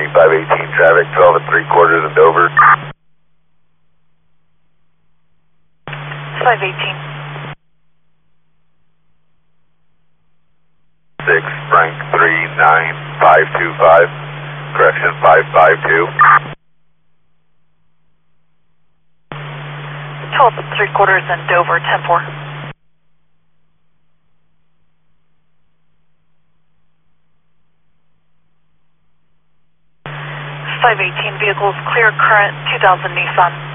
518 traffic, 12 and 3/4 in Dover. 518. 6, Frank 39525, correction 552. 12 and 3/4 in Dover, 10-4. 518 vehicles clear current 2000 Nissan.